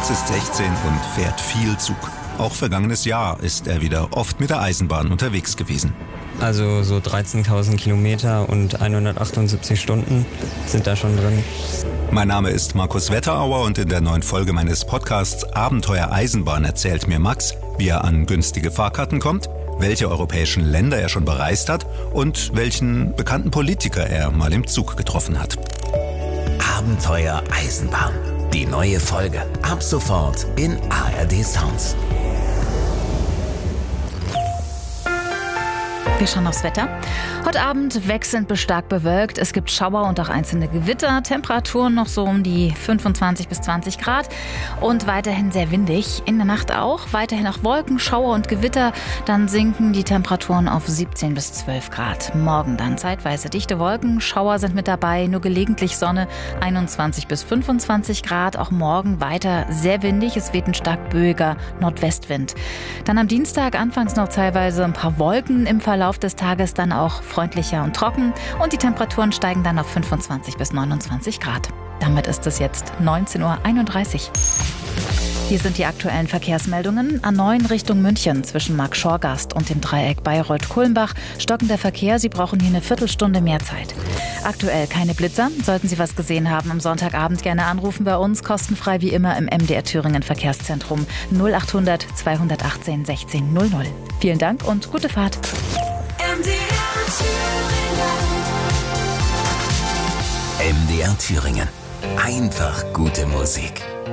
Max ist 16 und fährt viel Zug. Auch vergangenes Jahr ist er wieder oft mit der Eisenbahn unterwegs gewesen. Also so 13.000 Kilometer und 178 Stunden sind da schon drin. Mein Name ist Markus Wetterauer und in der neuen Folge meines Podcasts Abenteuer Eisenbahn erzählt mir Max, wie er an günstige Fahrkarten kommt, welche europäischen Länder er schon bereist hat und welchen bekannten Politiker er mal im Zug getroffen hat. Abenteuer Eisenbahn. Die neue Folge. Ab sofort in ARD Sounds. Wir schauen aufs Wetter. Heute Abend wechselnd bis stark bewölkt. Es gibt Schauer und auch einzelne Gewitter. Temperaturen noch so um die 25 bis 20 Grad und weiterhin sehr windig. In der Nacht auch. Weiterhin auch Wolken, Schauer und Gewitter. Dann sinken die Temperaturen auf 17 bis 12 Grad. Morgen dann zeitweise dichte Wolken. Schauer sind mit dabei. Nur gelegentlich Sonne. 21 bis 25 Grad. Auch morgen weiter sehr windig. Es weht ein stark böiger Nordwestwind. Dann am Dienstag anfangs noch teilweise ein paar Wolken. Im Verlauf des Tages dann auch freundlicher und trocken und die Temperaturen steigen dann auf 25 bis 29 Grad. Damit ist es jetzt 19.31 Uhr. Hier sind die aktuellen Verkehrsmeldungen. A9 Richtung München zwischen Marktschorgast und dem Dreieck Bayreuth-Kulmbach. Stockender Verkehr, Sie brauchen hier eine Viertelstunde mehr Zeit. Aktuell keine Blitzer. Sollten Sie was gesehen haben am Sonntagabend, gerne anrufen bei uns. Kostenfrei wie immer im MDR Thüringen Verkehrszentrum 0800 218 1600. Vielen Dank und gute Fahrt. MDR Thüringen. Einfach gute Musik.